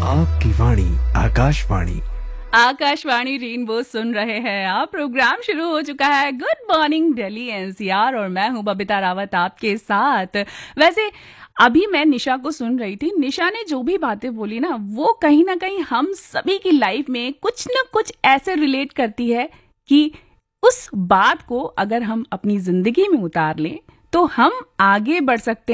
आपकी वाणी आकाशवाणी। आकाशवाणी रेनबो सुन रहे हैं आप। प्रोग्राम शुरू हो चुका है गुड मॉर्निंग दिल्ली एनसीआर और मैं हूं बबीता रावत आपके साथ। वैसे अभी मैं निशा को सुन रही थी। निशा ने जो भी बातें बोली ना कहीं हम सभी की लाइफ में कुछ ना कुछ ऐसे रिलेट करती है कि उस बात को अगर हम अपनी जिंदगी में उतार लें तो हम आगे बढ़ सकते